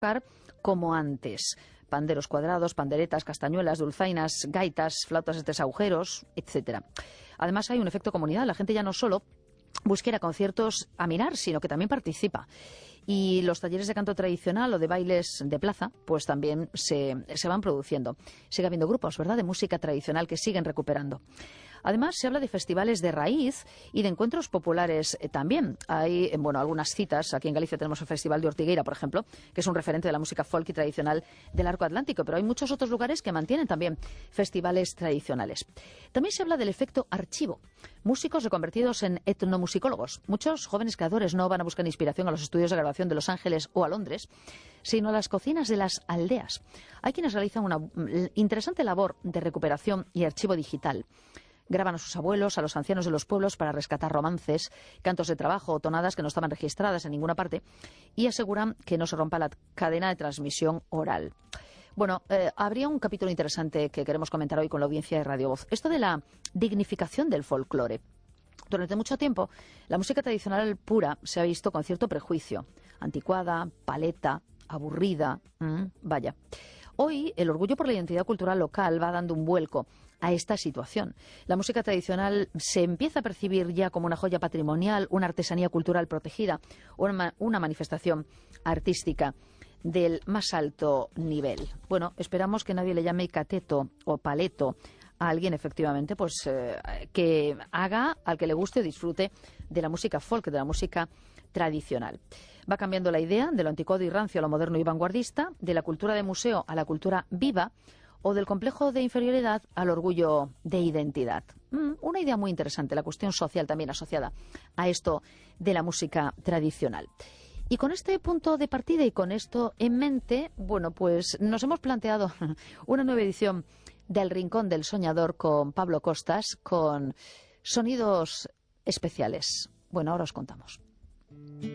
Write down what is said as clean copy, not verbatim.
como antes. Panderos cuadrados, panderetas, castañuelas, dulzainas, gaitas, flautas de 3 agujeros, etcétera. Además hay un efecto comunidad. La gente ya no solo busca ir a conciertos a mirar, sino que también participa. Y los talleres de canto tradicional o de bailes de plaza, pues también se van produciendo. Sigue habiendo grupos, ¿verdad?, de música tradicional que siguen recuperando. Además, se habla de festivales de raíz y de encuentros populares también. Hay, algunas citas. Aquí en Galicia tenemos el Festival de Ortigueira, por ejemplo, que es un referente de la música folk y tradicional del arco atlántico, pero hay muchos otros lugares que mantienen también festivales tradicionales. También se habla del efecto archivo. Músicos reconvertidos en etnomusicólogos. Muchos jóvenes creadores no van a buscar inspiración a los estudios de grabación de Los Ángeles o a Londres, sino a las cocinas de las aldeas. Hay quienes realizan una interesante labor de recuperación y archivo digital. Graban a sus abuelos, a los ancianos de los pueblos para rescatar romances, cantos de trabajo o tonadas que no estaban registradas en ninguna parte y aseguran que no se rompa la cadena de transmisión oral. Habría un capítulo interesante que queremos comentar hoy con la audiencia de Radio Voz. Esto de la dignificación del folclore. Durante mucho tiempo, la música tradicional pura se ha visto con cierto prejuicio. Anticuada, paleta, aburrida. Vaya. Hoy, el orgullo por la identidad cultural local va dando un vuelco a esta situación. La música tradicional se empieza a percibir ya como una joya patrimonial, una artesanía cultural protegida, una manifestación artística del más alto nivel. Esperamos que nadie le llame cateto o paleto a alguien, efectivamente, que haga, al que le guste, disfrute de la música folk, de la música tradicional. Va cambiando la idea de lo anticuado y rancio a lo moderno y vanguardista, de la cultura de museo a la cultura viva, o del complejo de inferioridad al orgullo de identidad. Una idea muy interesante, la cuestión social también asociada a esto de la música tradicional. Y con este punto de partida y con esto en mente, nos hemos planteado una nueva edición del Rincón del Soñador con Pablo Costas, con sonidos especiales. Ahora os contamos.